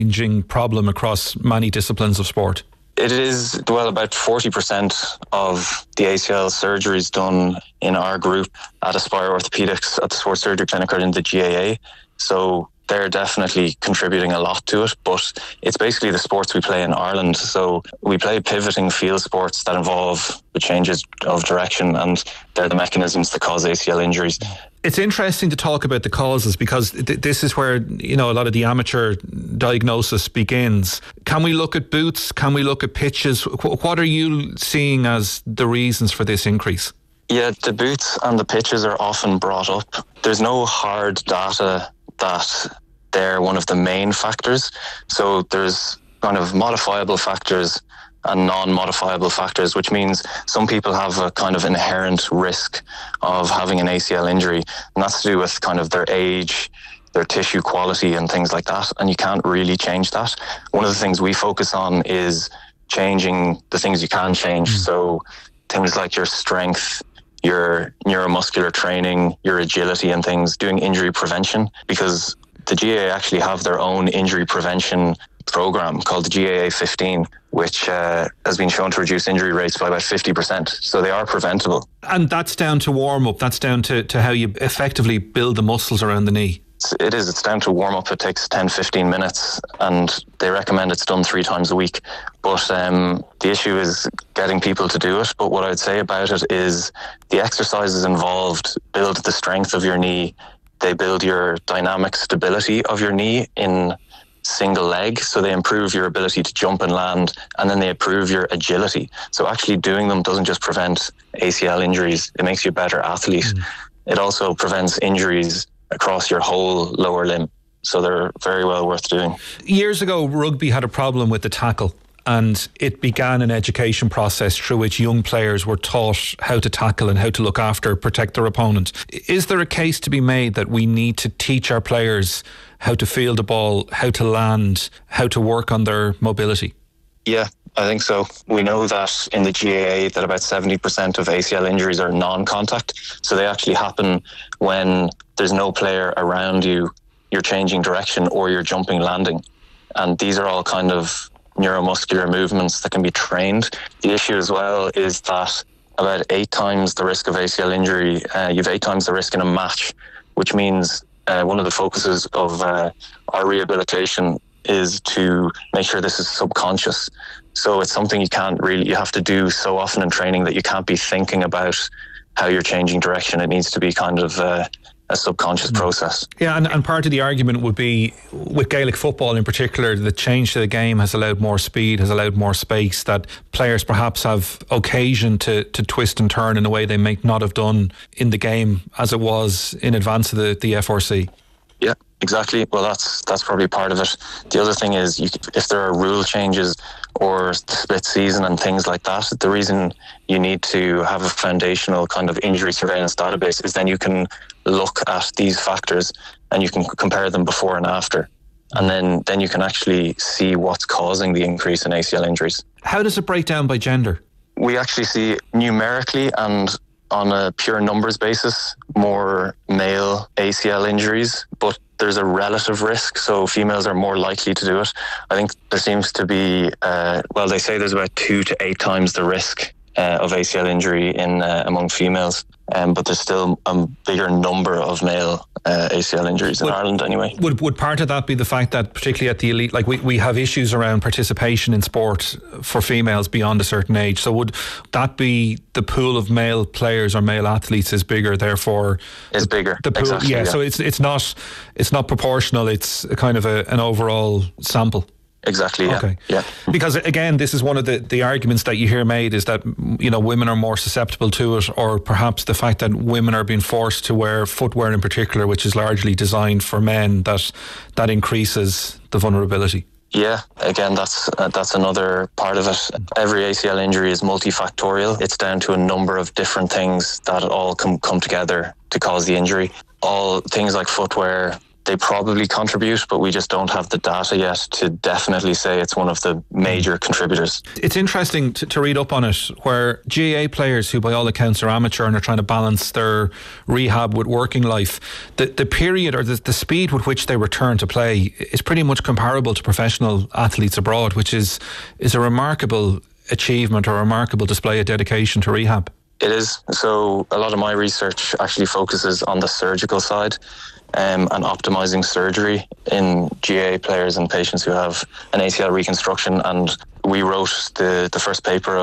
wide-ranging problem across many disciplines of sport? It is, well, about 40% of the ACL surgeries done in our group at Aspire Orthopedics at the Sports Surgery Clinic are in the GAA. So they're definitely contributing a lot to it, but it's basically the sports we play in Ireland. So we play pivoting field sports that involve the changes of direction, and they're the mechanisms that cause ACL injuries. It's interesting to talk about the causes, because this is where, a lot of the amateur diagnosis begins. Can we look at boots? Can we look at pitches? What are you seeing as the reasons for this increase? Yeah, the boots and the pitches are often brought up. There's no hard data that they're one of the main factors. So there's kind of modifiable factors and non-modifiable factors, which means some people have a kind of inherent risk of having an ACL injury, and that's to do with kind of their age, their tissue quality and things like that, and you can't really change that. One of the things we focus on is changing the things you can change. So things like your strength, your neuromuscular training, your agility and things, doing injury prevention, because the GAA actually have their own injury prevention program called the GAA 15, which has been shown to reduce injury rates by about 50%. So they are preventable. And that's down to warm-up. That's down to how you effectively build the muscles around the knee. It is. It's down to warm-up. It takes 10-15 minutes, and they recommend it's done 3 times a week. But the issue is getting people to do it. But what I'd say about it is the exercises involved build the strength of your knee. They build your dynamic stability of your knee in single leg, so they improve your ability to jump and land, and then they improve your agility. So actually doing them doesn't just prevent ACL injuries, it makes you a better athlete. It also prevents injuries across your whole lower limb. So they're very well worth doing. Years ago, rugby had a problem with the tackle, and it began an education process through which young players were taught how to tackle and how to look after, protect their opponent. Is there a case to be made that we need to teach our players how to field the ball, how to land, how to work on their mobility? Yeah, I think so. We know that in the GAA that about 70% of ACL injuries are non-contact. So they actually happen when there's no player around you, you're changing direction or you're jumping, landing. And these are all kind of neuromuscular movements that can be trained. The issue as well is that about 8 times the risk of ACL injury, you've 8 times the risk in a match, which means one of the focuses of our rehabilitation is to make sure this is subconscious. So it's something you have to do so often in training that you can't be thinking about how you're changing direction. It needs to be kind of a subconscious process. Yeah, and part of the argument would be, with Gaelic football in particular, the change to the game has allowed more speed, has allowed more space, that players perhaps have occasion to twist and turn in a way they may not have done in the game as it was in advance of the FRC. Yeah, exactly. Well, that's probably part of it. The other thing is, if there are rule changes or split season and things like that, the reason you need to have a foundational kind of injury surveillance database is then you can look at these factors and you can compare them before and after. And then you can actually see what's causing the increase in ACL injuries. How does it break down by gender? We actually see numerically and on a pure numbers basis more male ACL injuries, but there's a relative risk, so females are more likely to do it. I think there seems to be, they say there's about 2 to 8 times the risk of ACL injury in among females, but there's still a bigger number of male ACL injuries in Ireland anyway. Would part of that be the fact that, particularly at the elite, like we have issues around participation in sport for females beyond a certain age, so would that be the pool of male players or male athletes is bigger, therefore is bigger? The pool, exactly, yeah. So it's not proportional, it's a kind of an overall sample. Exactly, yeah. Okay. Yeah. Because again, this is one of the arguments that you hear made, is that, women are more susceptible to it, or perhaps the fact that women are being forced to wear footwear in particular, which is largely designed for men, that increases the vulnerability. Yeah, again, that's another part of it. Every ACL injury is multifactorial. It's down to a number of different things that all come together to cause the injury. All things like footwear, they probably contribute, but we just don't have the data yet to definitely say it's one of the major contributors. It's interesting to read up on it, where GAA players who by all accounts are amateur and are trying to balance their rehab with working life, the period or the speed with which they return to play is pretty much comparable to professional athletes abroad, which is a remarkable achievement or a remarkable display of dedication to rehab. It is. So a lot of my research actually focuses on the surgical side and optimizing surgery in GAA players and patients who have an ACL reconstruction. And we wrote the first paper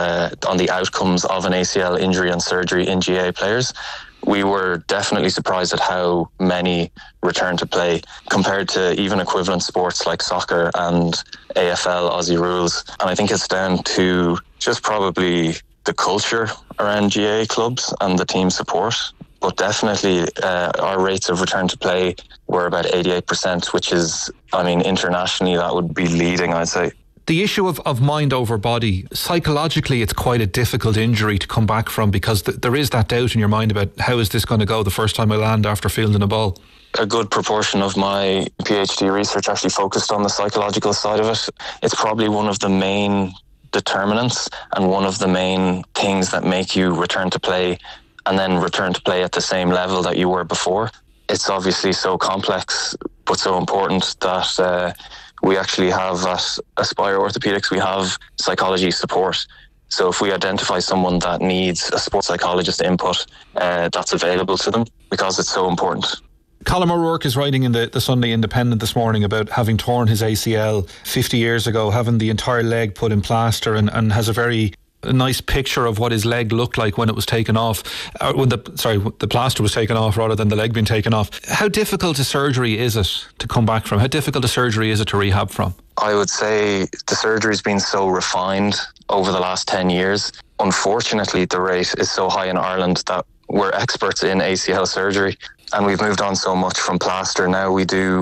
on the outcomes of an ACL injury and surgery in GAA players. We were definitely surprised at how many return to play compared to even equivalent sports like soccer and AFL, Aussie rules. And I think it's down to just probably the culture around GAA clubs and the team support. But definitely our rates of return to play were about 88%, which is, internationally that would be leading, I'd say. The issue of mind over body, psychologically it's quite a difficult injury to come back from, because there is that doubt in your mind about how is this going to go the first time I land after fielding a ball. A good proportion of my PhD research actually focused on the psychological side of it. It's probably one of the main determinants and one of the main things that make you return to play and then return to play at the same level that you were before. It's obviously so complex but so important that we actually have at Aspire Orthopedics, we have psychology support. So if we identify someone that needs a sports psychologist input, that's available to them because it's so important. Colm O'Rourke is writing in the Sunday Independent this morning about having torn his ACL 50 years ago, having the entire leg put in plaster, and has a very nice picture of what his leg looked like when it was taken off, when the plaster was taken off rather than the leg being taken off. How difficult a surgery is it to come back from? How difficult a surgery is it to rehab from? I would say the surgery's been so refined over the last 10 years. Unfortunately, the rate is so high in Ireland that we're experts in ACL surgery, and we've moved on so much from plaster. Now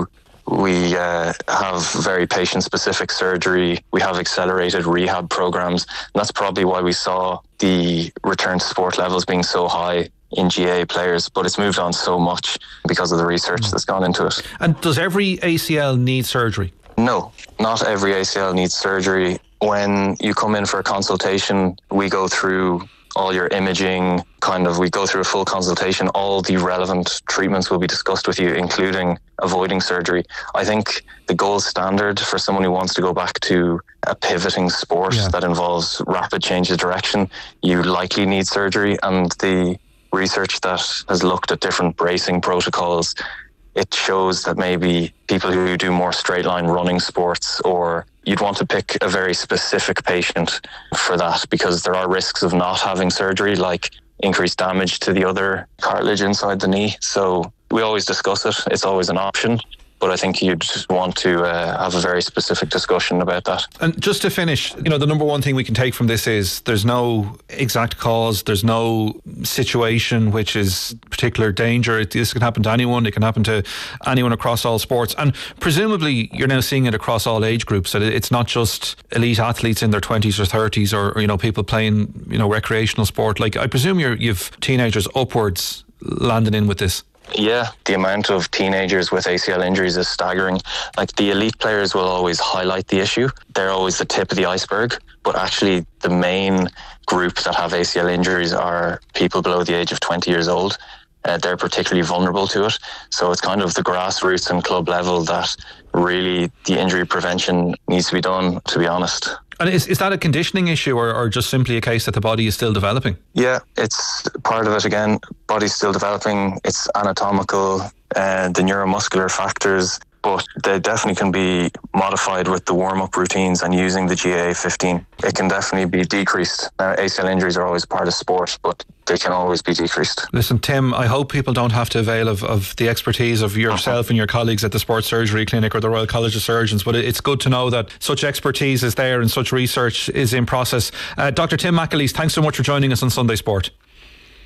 we have very patient-specific surgery. We have accelerated rehab programs. And that's probably why we saw the return to sport levels being so high in GAA players. But it's moved on so much because of the research that's gone into it. And does every ACL need surgery? No, not every ACL needs surgery. When you come in for a consultation, we go through all your imaging, we go through a full consultation. All the relevant treatments will be discussed with you, including avoiding surgery. I think the gold standard for someone who wants to go back to a pivoting sport that involves rapid change of direction, you likely need surgery. And the research that has looked at different bracing protocols, it shows that maybe people who do more straight line running sports, or you'd want to pick a very specific patient for that, because there are risks of not having surgery, like increased damage to the other cartilage inside the knee. So we always discuss it. It's always an option. But I think you'd want to have a very specific discussion about that. And just to finish, the number one thing we can take from this is there's no exact cause, there's no situation which is particular danger. This can happen to anyone, it can happen to anyone across all sports. And presumably you're now seeing it across all age groups. So it's not just elite athletes in their 20s or 30s or people playing, recreational sport. Like, I presume you've teenagers upwards landing in with this. Yeah, the amount of teenagers with ACL injuries is staggering. Like, the elite players will always highlight the issue. They're always the tip of the iceberg. But actually, the main group that have ACL injuries are people below the age of 20 years old. They're particularly vulnerable to it. So it's kind of the grassroots and club level that really the injury prevention needs to be done, to be honest. And is that a conditioning issue or just simply a case that the body is still developing? Yeah, it's part of it again. Body's still developing. It's anatomical, the neuromuscular factors, but they definitely can be modified with the warm-up routines and using the GAA 15. It can definitely be decreased. Now, ACL injuries are always part of sport, but they can always be decreased. Listen, Tim, I hope people don't have to avail of the expertise of yourself and your colleagues at the Sports Surgery Clinic or the Royal College of Surgeons, but it's good to know that such expertise is there and such research is in process. Dr. Tim McAleese, thanks so much for joining us on Sunday Sport.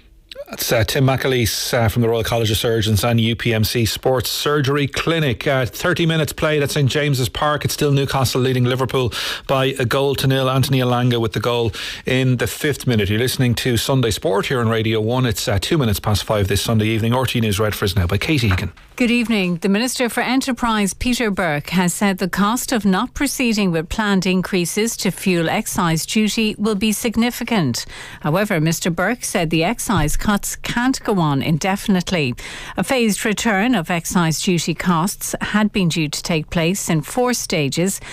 That's Tim McAleese from the Royal College of Surgeons and UPMC Sports Surgery Clinic. 30 minutes played at St James's Park. It's still Newcastle leading Liverpool by 1-0. Anthony Elanga with the goal in the 5th minute. You're listening to Sunday Sport here on Radio 1. It's 2 minutes past 5 this Sunday evening. RTÉ News read for us now by Katie Egan. Good evening. The Minister for Enterprise, Peter Burke, has said the cost of not proceeding with planned increases to fuel excise duty will be significant. However, Mr Burke said the excise cuts can't go on indefinitely. A phased return of excise duty costs had been due to take place in 4 stages